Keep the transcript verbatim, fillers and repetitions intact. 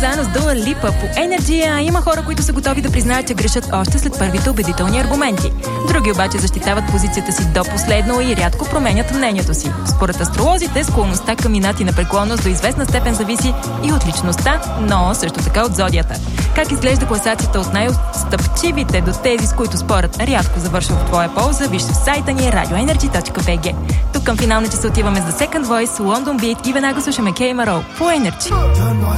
заедно с Дуа Липа по Energy, а има хора, които са готови да признаят, че грешат още след първите убедителни аргументи. Други обаче защитават позицията си до последно и рядко променят мнението си. Според астролозите, склонността към инат и непреклонност до известна степен зависи и от личността, но също така от зодията. Как изглежда класацията от най-отстъпчивите до тези, с които спорът рядко завършва в твоя полза, виж в сайта ни радио енерджи точка би джи. Тук към финална часа отиваме с The Second Voice, London Beat и веднага слушаме Кей Маро по Energy.